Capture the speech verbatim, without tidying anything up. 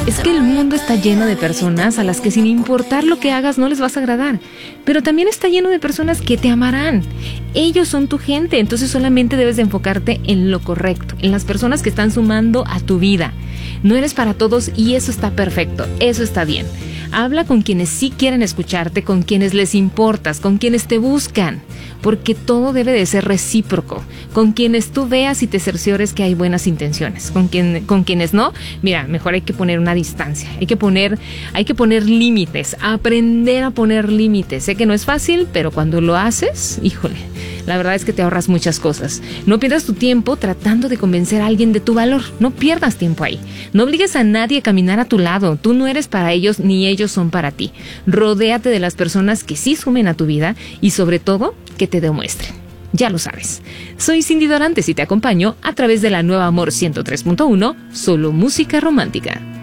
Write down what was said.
Es que el mundo está lleno de personas a las que sin importar lo que hagas no les vas a agradar, pero también está lleno de personas que te amarán. Ellos son tu gente, entonces solamente debes de enfocarte en lo correcto, en las personas que están sumando a tu vida. No eres para todos y eso está perfecto, eso está bien. Habla con quienes sí quieren escucharte, con quienes les importas, con quienes te buscan, porque todo debe de ser recíproco. Con quienes tú veas y te cerciores que hay buenas intenciones. Con quien, con quienes no, mira, mejor hay que poner una distancia. Hay que poner, hay que poner límites, aprender a poner límites. Sé que no es fácil, pero cuando lo haces, híjole, la verdad es que te ahorras muchas cosas. No pierdas tu tiempo tratando de convencer a alguien de tu valor. No pierdas tiempo ahí. No obligues a nadie a caminar a tu lado. Tú no eres para ellos ni ellos son para ti. Rodéate de las personas que sí sumen a tu vida y sobre todo que te demuestren. Ya lo sabes. Soy Cindy Dorantes y te acompaño a través de la Nueva Amor ciento tres punto uno, solo música romántica.